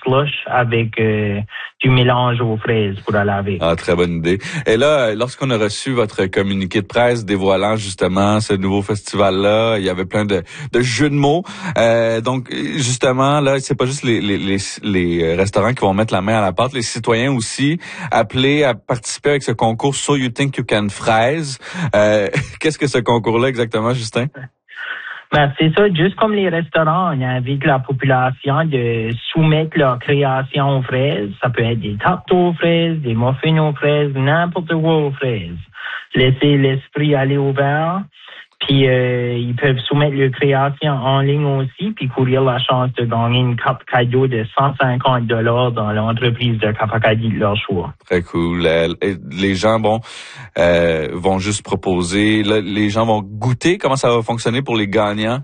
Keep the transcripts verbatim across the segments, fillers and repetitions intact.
slush avec euh, du mélange aux fraises pour la laver. Ah, très bonne idée. Et là, lorsqu'on a reçu votre communiqué de presse dévoilant justement ce nouveau festival-là, il y avait plein de, de jeux de mots. Euh, donc, justement, là, c'est pas juste les, les, les, les restaurants qui vont mettre la main à la pâte, les citoyens aussi appelés à participer avec ce concours So You Think You Can Fraise. Euh, qu'est-ce que ce concours-là exactement, Justin? Ben, c'est ça, juste comme les restaurants, on invite la population de soumettre leur création aux fraises. Ça peut être des tartes aux fraises, des muffins aux fraises, n'importe quoi aux fraises. Laisser l'esprit aller ouvert. Puis euh, ils peuvent soumettre leur création en ligne aussi, puis courir la chance de gagner une carte cadeau de cent cinquante dollars dans l'entreprise de Kapakadi de leur choix. Très cool. Les gens bon, euh, vont juste proposer. Là, les gens vont goûter. Comment ça va fonctionner pour les gagnants?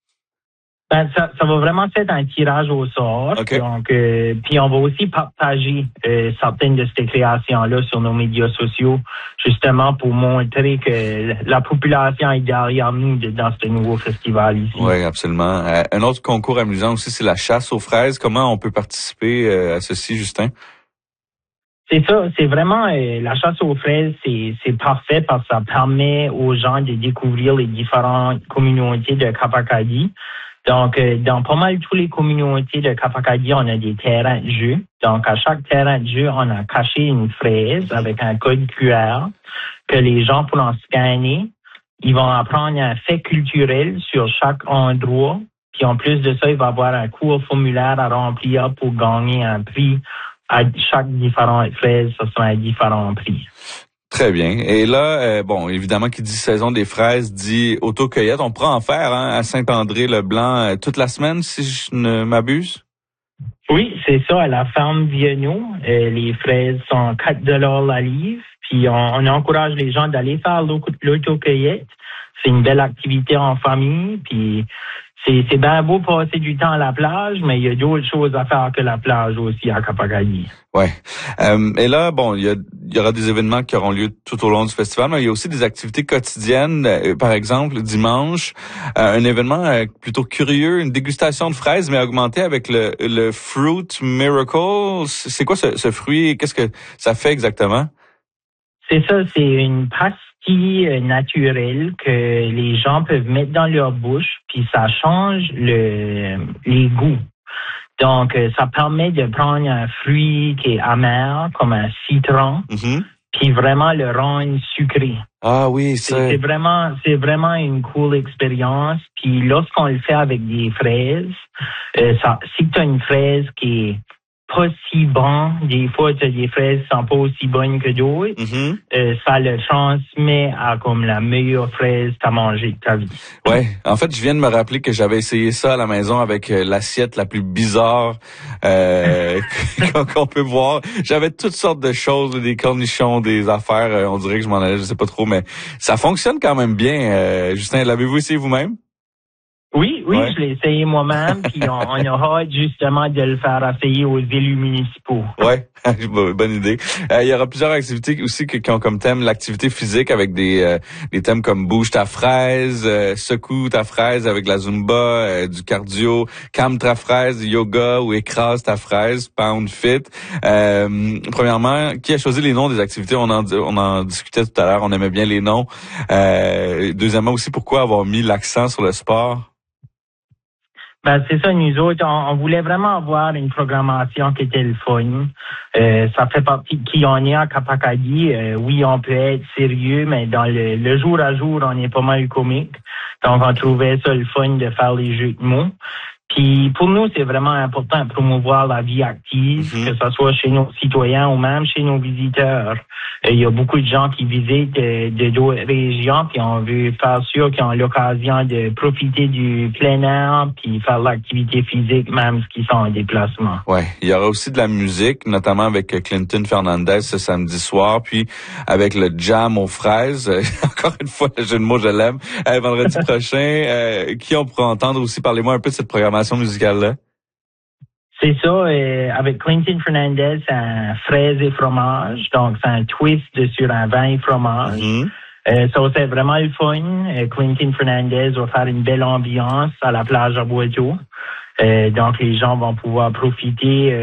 Ben, ça, ça va vraiment être un tirage au sort. Okay. Donc, euh, puis on va aussi partager euh, certaines de ces créations-là sur nos médias sociaux, justement pour montrer que la population est derrière nous dans ce nouveau festival ici. Oui, absolument. Euh, un autre concours amusant aussi, c'est la chasse aux fraises. Comment on peut participer euh, à ceci, Justin? C'est ça, c'est vraiment euh, la chasse aux fraises, c'est c'est parfait parce que ça permet aux gens de découvrir les différentes communautés de Kapakadi. Donc, euh, dans pas mal toutes les communautés de Kapakadi, on a des terrains de jeu. Donc, à chaque terrain de jeu, on a caché une fraise avec un code Q R que les gens pourront scanner. Ils vont apprendre un fait culturel sur chaque endroit. Puis, en plus de ça, il va y avoir un court formulaire à remplir pour gagner un prix. À chaque différente fraise, ce sera un différent prix. Très bien. Et là, euh, bon, évidemment, qui dit saison des fraises dit autocueillette. On pourra en faire hein, à Saint-André-le-Blanc euh, toute la semaine, si je ne m'abuse? Oui, c'est ça. À la ferme Vienno, euh, les fraises sont quatre dollars la livre. Puis on, on encourage les gens d'aller faire l'autocueillette. C'est une belle activité en famille. Puis c'est, c'est bien beau passer du temps à la plage, mais il y a d'autres choses à faire que la plage aussi à Kapakadi. Ouais. Euh, et là, bon, il y, a, il y aura des événements qui auront lieu tout au long du festival, mais il y a aussi des activités quotidiennes. Euh, par exemple, dimanche, euh, un événement euh, plutôt curieux, une dégustation de fraises, mais augmentée avec le, le Fruit Miracle. C'est quoi ce, ce fruit? Qu'est-ce que ça fait exactement? C'est ça, c'est une pastille naturelle que les gens peuvent mettre dans leur bouche, puis ça change le, les goûts. Donc, ça permet de prendre un fruit qui est amer, comme un citron, mm-hmm. puis vraiment le rendre sucré. Ah oui, c'est... c'est... C'est vraiment, c'est vraiment une cool expérience. Puis lorsqu'on le fait avec des fraises, euh, ça, si tu as une fraise qui est pas si bon, des fois tu as des fraises qui sont pas aussi bonnes que d'autres, mm-hmm. euh, ça le transmet à comme la meilleure fraise que tu as mangée de ta vie. Ouais, en fait, je viens de me rappeler que j'avais essayé ça à la maison avec euh, l'assiette la plus bizarre euh, qu'on peut voir. J'avais toutes sortes de choses, des cornichons, des affaires, euh, on dirait que je m'en allais, je sais pas trop, mais ça fonctionne quand même bien. Euh, Justin, l'avez-vous essayé vous-même? Oui, oui, ouais. je l'ai essayé moi-même, puis on, on aura hâte justement de le faire essayer aux élus municipaux. Ouais, bonne idée. Euh, il y aura plusieurs activités aussi qui, qui ont comme thème l'activité physique avec des, euh, des thèmes comme bouge ta fraise, euh, secoue ta fraise avec la Zumba, euh, du cardio, calme ta fraise, yoga ou écrase ta fraise, pound fit. Euh, premièrement, qui a choisi les noms des activités? On en, on en discutait tout à l'heure, on aimait bien les noms. Euh, deuxièmement aussi, pourquoi avoir mis l'accent sur le sport? Ben, c'est ça, nous autres, on, on voulait vraiment avoir une programmation qui était le fun. Euh, ça fait partie de qui on est à Kapakadi. Euh, oui, on peut être sérieux, mais dans le, le jour à jour, on est pas mal comique. Donc, on trouvait ça le fun de faire les jeux de mots. Puis pour nous, c'est vraiment important de promouvoir la vie active, mm-hmm. que ce soit chez nos citoyens ou même chez nos visiteurs. Il y a beaucoup de gens qui visitent de, de d'autres régions, puis on veut faire sûr qu'ils ont l'occasion de profiter du plein air, puis faire l'activité physique, même ce qui sont en déplacement. Ouais, il y aura aussi de la musique, notamment avec Clinton Fernandez ce samedi soir, puis avec le jam aux fraises. Encore une fois, le jeu de mots, je l'aime. Euh, vendredi prochain, euh, qui on pourra entendre aussi? Parlez-moi un peu de cette programmation musicale-là. C'est ça, euh, avec Clinton Fernandez, c'est un fraise et fromage, donc c'est un twist sur un vin et fromage. Mm-hmm. Euh, ça, c'est vraiment le fun. Euh, Clinton Fernandez va faire une belle ambiance à la plage à Boiteau. Euh, donc, les gens vont pouvoir profiter euh,